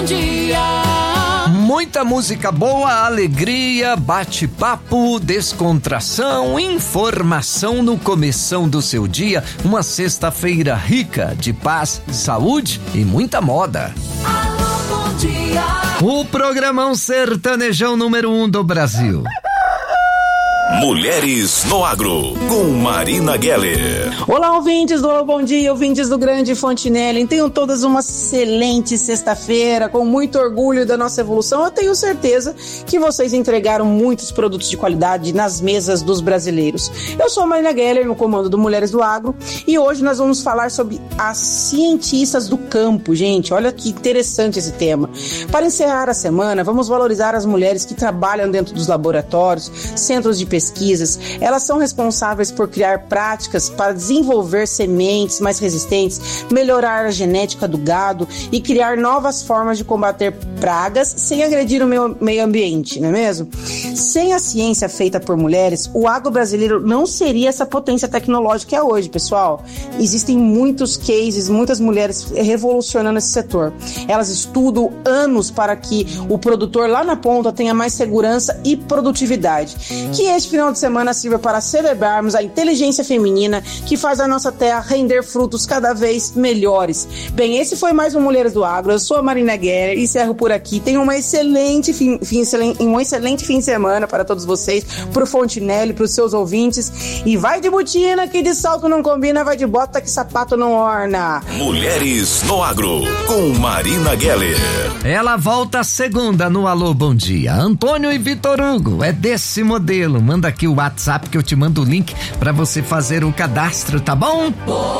Muita música boa, alegria, bate-papo, descontração, informação no começão do seu dia. Uma sexta-feira rica de paz, saúde e muita moda. Alô, bom dia. O programão sertanejão número 1 do Brasil. Mulheres no Agro, com Marina Geller. Olá, ouvintes do Alô Bom Dia, ouvintes do Grande Fontinelli. Tenham todas uma excelente sexta-feira, com muito orgulho da nossa evolução. Eu tenho certeza que vocês entregaram muitos produtos de qualidade nas mesas dos brasileiros. Eu sou a Marina Geller, no comando do Mulheres do Agro, e hoje nós vamos falar sobre as cientistas do campo. Gente, olha que interessante esse tema. Para encerrar a semana, vamos valorizar as mulheres que trabalham dentro dos laboratórios, centros de pesquisas. Elas são responsáveis por criar práticas para desenvolver sementes mais resistentes, melhorar a genética do gado e criar novas formas de combater pragas sem agredir o meio ambiente, não é mesmo? Sem a ciência feita por mulheres, o agro brasileiro não seria essa potência tecnológica que é hoje, pessoal. Existem muitos cases, muitas mulheres revolucionando esse setor. Elas estudam anos para que o produtor lá na ponta tenha mais segurança e produtividade. Que este final de semana sirva para celebrarmos a inteligência feminina que faz a nossa terra render frutos cada vez melhores. Bem, esse foi mais um Mulheres do Agro. Eu sou a Marina Geller e encerro por aqui. Tenham um excelente fim de semana para todos vocês, pro Fontinelli, pros seus ouvintes. E vai de botina que de salto não combina, vai de bota que sapato não orna. Mulheres no Agro, com Marina Geller. Ela volta segunda no Alô Bom Dia. Antônio e Vitor Hugo, é desse modelo. Manda aqui o WhatsApp que eu te mando o link pra você fazer o cadastro, tá bom?